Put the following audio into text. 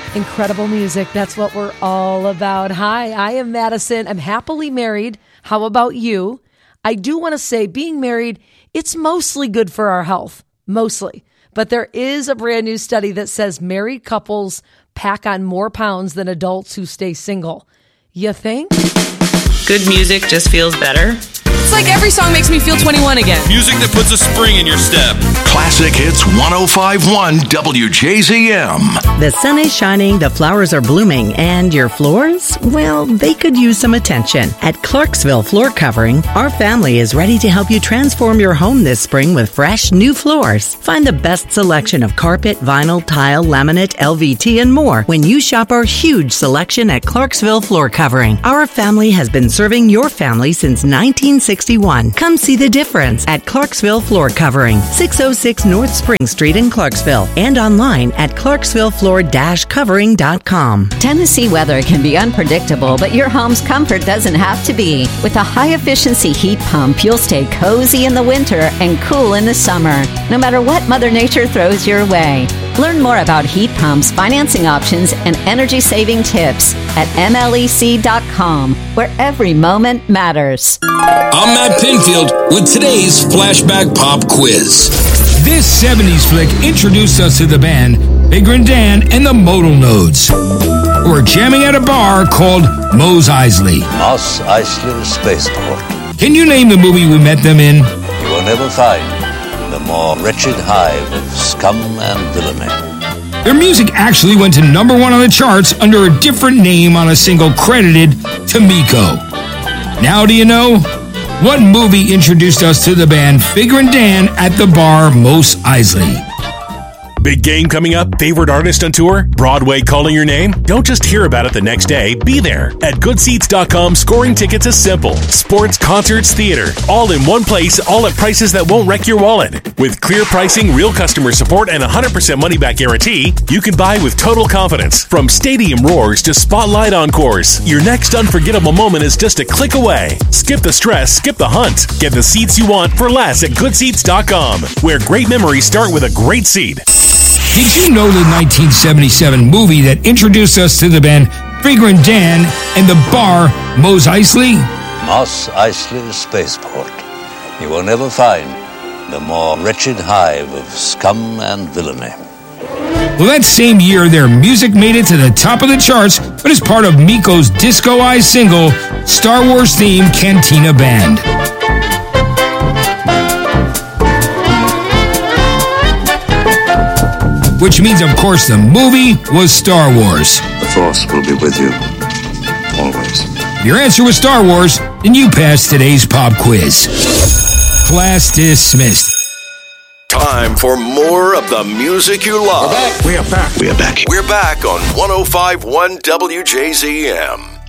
Incredible music. That's what we're all about. Hi, I am Madison. I'm happily married. How about you? I do want to say being married, it's mostly good for our health. Mostly. But there is a brand new study that says married couples pack on more pounds than adults who stay single. You think? Good music just feels better. It's like every song makes me feel 21 again. Music that puts a spring in your step. Classic Hits 105.1 WJZM. The sun is shining, the flowers are blooming, and your floors? Well, they could use some attention. At Clarksville Floor Covering, our family is ready to help you transform your home this spring with fresh, new floors. Find the best selection of carpet, vinyl, tile, laminate, LVT, and more when you shop our huge selection at Clarksville Floor Covering. Our family has been serving your family since 1961. Come see the difference at Clarksville Floor Covering, 606 North Spring Street in Clarksville, and online at clarksvillefloor-covering.com. Tennessee weather can be unpredictable, but your home's comfort doesn't have to be. With a high-efficiency heat pump, you'll stay cozy in the winter and cool in the summer, no matter what Mother Nature throws your way. Learn more about heat pumps, financing options, and energy-saving tips at MLEC.com, where every moment matters. I'm Matt Pinfield with today's Flashback Pop Quiz. This 70s flick introduced us to the band Figrin' and Dan and the Modal Nodes, who were jamming at a bar called Mos Eisley. Mos Eisley Spaceport. Can you name the movie we met them in? You will never find the more wretched hive of scum and villainy. Their music actually went to number 1 on the charts under a different name on a single credited to Miko. Now do you know? What movie introduced us to the band Figrin' and Dan at the bar Mos Eisley? Big game coming up? Favorite artist on tour? Broadway calling your name? Don't just hear about it the next day. Be there. At goodseats.com, scoring tickets is simple. Sports, concerts, theater. All in one place, all at prices that won't wreck your wallet. With clear pricing, real customer support, and 100% money-back guarantee, you can buy with total confidence. From stadium roars to spotlight encores, your next unforgettable moment is just a click away. Skip the stress, skip the hunt. Get the seats you want for less at goodseats.com, where great memories start with a great seat. Did you know the 1977 movie that introduced us to the band Figrin' and Dan and the bar Mos Eisley? Mos Eisley Spaceport. You will never find the more wretched hive of scum and villainy. Well, that same year, their music made it to the top of the charts, but as part of Miko's disco-ized single, Star Wars-themed Cantina Band. Which means, of course, the movie was Star Wars. The Force will be with you, always. If your answer was Star Wars, then you passed today's pop quiz. Class dismissed. Time for more of the music you love. We're back. We're back on 105.1 WJZM.